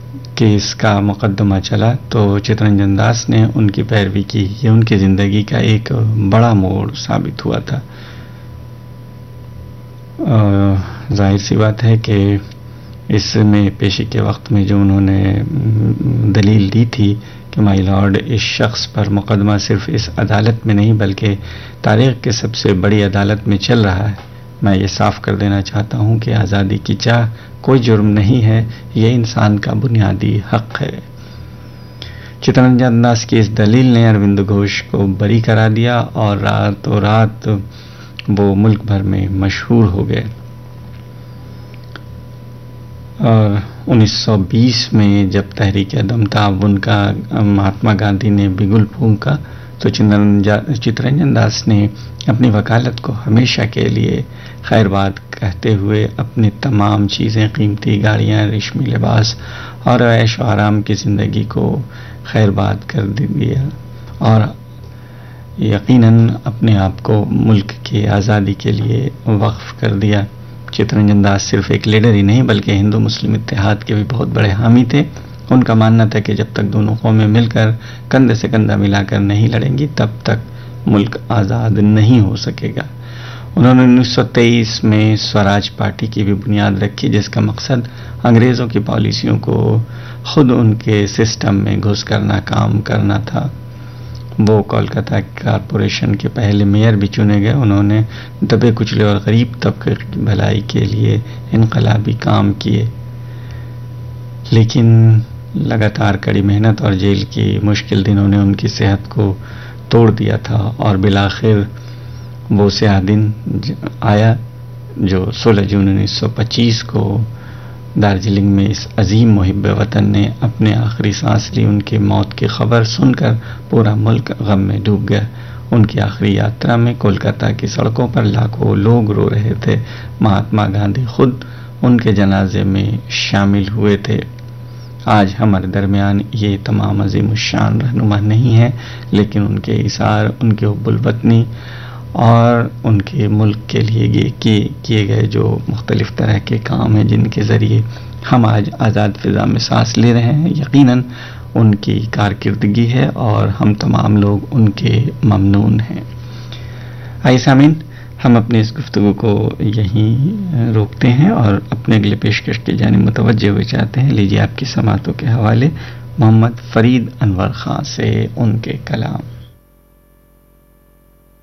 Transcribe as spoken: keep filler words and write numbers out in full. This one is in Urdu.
کہ اس کا مقدمہ چلا تو چترنجن داس نے ان کی پیروی کی. یہ ان کی زندگی کا ایک بڑا موڑ ثابت ہوا تھا. ظاہر سی بات ہے کہ اس میں پیشی کے وقت میں جو انہوں نے دلیل دی تھی کہ مائی لارڈ اس شخص پر مقدمہ صرف اس عدالت میں نہیں بلکہ تاریخ کے سب سے بڑی عدالت میں چل رہا ہے. میں یہ صاف کر دینا چاہتا ہوں کہ آزادی کی چاہ کوئی جرم نہیں ہے، یہ انسان کا بنیادی حق ہے. چترنجن داس کی اس دلیل نے اروند گھوش کو بری کرا دیا اور راتوں رات وہ ملک بھر میں مشہور ہو گئے. اور انیس سو بیس میں جب تحریک عدم تعاون کا مہاتما گاندھی نے بگل پھونکا تو چترنجن داس نے اپنی وکالت کو ہمیشہ کے لیے خیر باد کہتے ہوئے اپنی تمام چیزیں، قیمتی گاڑیاں، ریشمی لباس اور عیش و آرام کی زندگی کو خیر باد کر دیا اور یقیناً اپنے آپ کو ملک کی آزادی کے لیے وقف کر دیا. چترنجن داس صرف ایک لیڈر ہی نہیں بلکہ ہندو مسلم اتحاد کے بھی بہت بڑے حامی تھے. ان کا ماننا تھا کہ جب تک دونوں قومیں مل کر کندھے سے کندھا ملا کر نہیں لڑیں گی تب تک ملک آزاد نہیں ہو سکے گا. انہوں نے انیس سو تیئیس میں سوراج پارٹی کی بھی بنیاد رکھی جس کا مقصد انگریزوں کی پالیسیوں کو خود ان کے سسٹم میں گھس کر ناکام کرنا تھا. وہ کولکتہ کارپوریشن کے پہلے میئر بھی چنے گئے. انہوں نے دبے کچلے اور غریب طبقے کی بھلائی کے لیے انقلابی کام کیے، لیکن لگاتار کڑی محنت اور جیل کی مشکل دنوں نے ان کی صحت کو توڑ دیا تھا اور بالآخر وہ سیاہ دن آیا جو سولہ جون انیس سو پچیس کو دارجلنگ میں اس عظیم محب وطن نے اپنے آخری سانس لی. ان کی موت کی خبر سن کر پورا ملک غم میں ڈوب گیا. ان کی آخری یاترا میں کولکتہ کی سڑکوں پر لاکھوں لوگ رو رہے تھے. مہاتما گاندھی خود ان کے جنازے میں شامل ہوئے تھے. آج ہمارے درمیان یہ تمام عظیم الشان رہنما نہیں ہیں، لیکن ان کے ایثار، ان کے حب الوطنی اور ان کے ملک کے لیے کیے گئے جو مختلف طرح کے کام ہیں جن کے ذریعے ہم آج آزاد فضا میں سانس لے رہے ہیں، یقیناً ان کی کارکردگی ہے اور ہم تمام لوگ ان کے ممنون ہیں. آئیے سامعین، ہم اپنے اس گفتگو کو یہیں روکتے ہیں اور اپنے اگلے پیشکش کی جانب متوجہ ہوئے چاہتے ہیں. لیجیے آپ کی سماعتوں کے حوالے محمد فرید انور خان سے ان کے کلام.